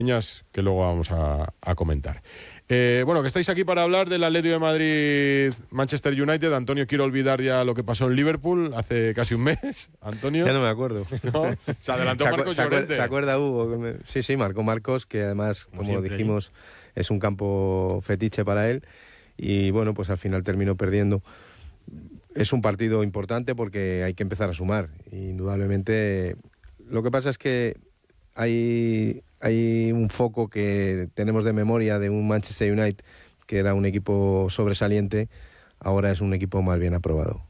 que luego vamos a comentar. Bueno, que estáis aquí para hablar del Atlético de Madrid, Manchester United. Antonio, quiero olvidar ya lo que pasó en Liverpool hace casi un mes. Antonio. Ya no me acuerdo. ¿No? Se adelantó Marcos Llorente. ¿Se acuerda Hugo? Sí, marcó Marcos, que además, como siempre, dijimos, es un campo fetiche para él. Y bueno, pues al final terminó perdiendo. Es un partido importante porque hay que empezar a sumar. Indudablemente, lo que pasa es que hay un foco que tenemos de memoria de un Manchester United que era un equipo sobresaliente, ahora es un equipo más bien aprobado.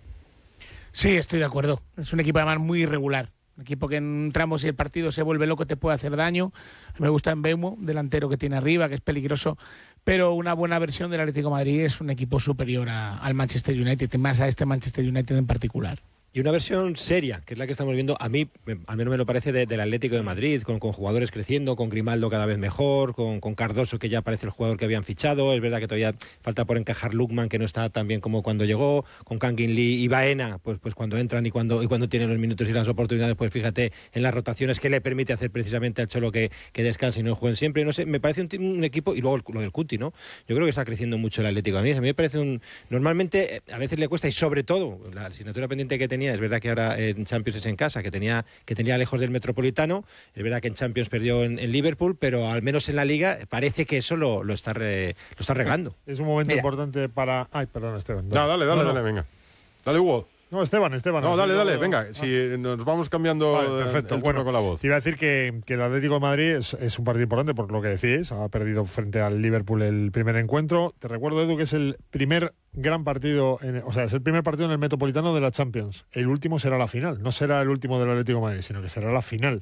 Sí, estoy de acuerdo. Es un equipo además muy irregular. Un equipo que en un tramo, si el partido se vuelve loco, te puede hacer daño. Me gusta Mbeumo, delantero que tiene arriba, que es peligroso. Pero una buena versión del Atlético de Madrid es un equipo superior al Manchester United, más a este Manchester United en particular. Y una versión seria, que es la que estamos viendo, a mí, al menos me lo parece, del Atlético de Madrid, con jugadores creciendo, con Grimaldo cada vez mejor, con Cardoso, que ya parece el jugador que habían fichado. Es verdad que todavía falta por encajar Lookman, que no está tan bien como cuando llegó, con Kangin Lee y Baena, pues cuando entran y cuando tienen los minutos y las oportunidades, pues fíjate en las rotaciones que le permite hacer precisamente al Cholo que descanse y no jueguen siempre. No sé, me parece un equipo, y luego lo del Cuti, ¿no? Yo creo que está creciendo mucho el Atlético de Madrid. A mí me parece normalmente, a veces le cuesta, y sobre todo, la asignatura pendiente que tenía, es verdad que ahora en Champions es en casa, que tenía lejos del Metropolitano. Es verdad que en Champions perdió en Liverpool, pero al menos en la Liga parece que eso lo está arreglando. Es un momento importante para... Ay, perdón, Esteban. No, dale, venga. Dale, Hugo. No, Esteban. No, dale, venga. Si nos vamos cambiando perfecto. el turno con la voz. Te iba a decir que el Atlético de Madrid es un partido importante por lo que decís. Ha perdido frente al Liverpool el primer encuentro. Te recuerdo, Edu, que es el primer gran partido, es el primer partido en el Metropolitano de la Champions. El último será la final. No será el último del Atlético de Madrid, sino que será la final.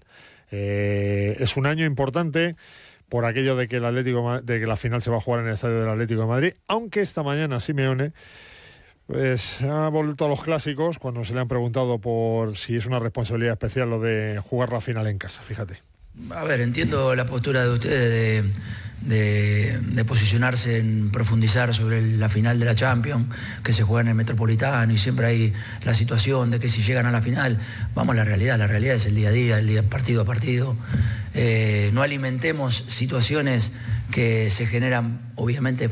Es un año importante por aquello de que la final se va a jugar en el estadio del Atlético de Madrid, aunque esta mañana Simeone pues ha vuelto a los clásicos cuando se le han preguntado por si es una responsabilidad especial lo de jugar la final en casa, fíjate. A ver, entiendo la postura de ustedes de posicionarse en profundizar sobre la final de la Champions, que se juega en el Metropolitano, y siempre hay la situación de que si llegan a la final, vamos a la realidad es el día a día, partido a partido. No alimentemos situaciones que se generan, obviamente,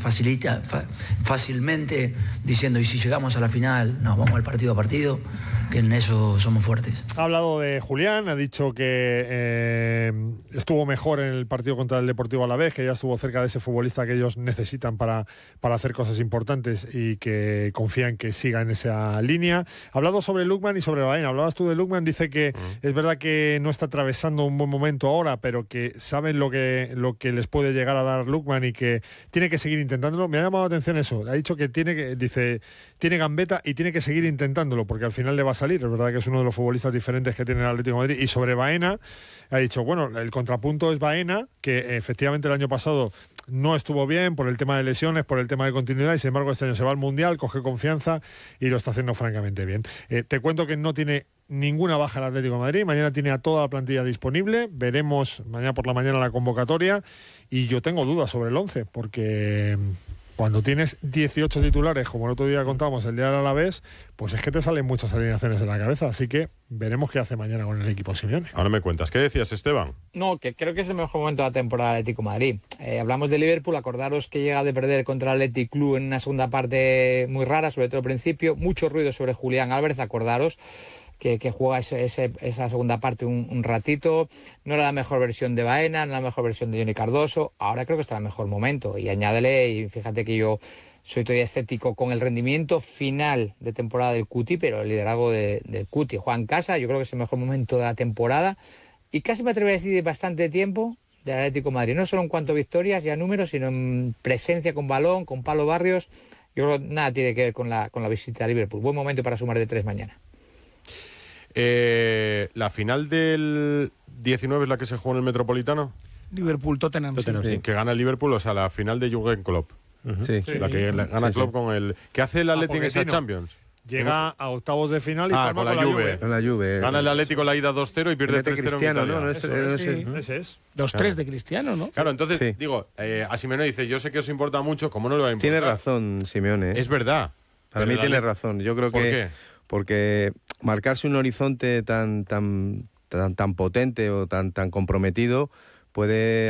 fácilmente, diciendo, y si llegamos a la final, no, vamos al partido a partido, que en eso somos fuertes. Ha hablado de Julián, ha dicho que estuvo mejor en el partido contra el Deportivo Alavés, que ya estuvo cerca de ese futbolista que ellos necesitan para hacer cosas importantes y que confían que siga en esa línea. Ha hablado sobre Lookman y sobre Baena. Hablabas tú de Lookman, dice que es verdad que no está atravesando un buen momento ahora, pero que saben lo que les puede llegar a dar Lookman y que tiene que seguir intentándolo. Me ha llamado la atención eso. Ha dicho que tiene gambeta y tiene que seguir intentándolo, porque al final le va a salir. Es verdad que es uno de los futbolistas diferentes que tiene el Atlético de Madrid. Y sobre Baena, ha dicho, bueno, el contrapunto es Baena, que efectivamente el año pasado no estuvo bien por el tema de lesiones, por el tema de continuidad, y sin embargo este año se va al Mundial, coge confianza y lo está haciendo francamente bien. Te cuento que no tiene ninguna baja el Atlético de Madrid. Mañana tiene a toda la plantilla disponible. Veremos mañana por la mañana la convocatoria, y yo tengo dudas sobre el 11, porque cuando tienes 18 titulares, como el otro día contábamos, el día del Alavés, pues es que te salen muchas alineaciones en la cabeza. Así que veremos qué hace mañana con el equipo Simeone. Ahora me cuentas. ¿Qué decías, Esteban? No, que creo que es el mejor momento de la temporada del Atlético de Madrid. Hablamos de Liverpool, acordaros que llega de perder contra el Athletic Club en una segunda parte muy rara, sobre todo al principio. Mucho ruido sobre Julián Álvarez, acordaros que juega esa segunda parte un ratito. No era la mejor versión de Baena, no era la mejor versión de Johnny Cardoso. Ahora creo que está en el mejor momento. Y añádele, y fíjate que yo soy todavía escéptico con el rendimiento final de temporada del Cuti, pero el liderazgo del Cuti. Juega en casa, yo creo que es el mejor momento de la temporada. Y casi me atrevo a decir bastante tiempo del Atlético de Madrid. No solo en cuanto a victorias y a números, sino en presencia con balón, con Pablo Barrios. Yo creo que nada tiene que ver con la visita a Liverpool. Buen momento para sumar de 3 mañana. La final del 19 es la que se jugó en el Metropolitano. Liverpool-Tottenham, sí. Que gana el Liverpool, o sea, la final de Jürgen Klopp. Sí. La que gana Klopp con el... ¿Qué hace el Atlético en esa Champions? Llega a octavos de final y palma con la Juve. Con la Juve. Gana el Atlético la ida 2-0 y pierde 3-0 Cristiano, ¿no? Ese es. 2-3 de Cristiano, ¿no? Claro, entonces, digo, a Simeone dice, yo sé que os importa mucho, ¿cómo no le va a importar? Tiene razón Simeone. Es verdad. Para mí tiene razón. Yo creo que... ¿Por qué? Porque marcarse un horizonte tan potente o tan comprometido puede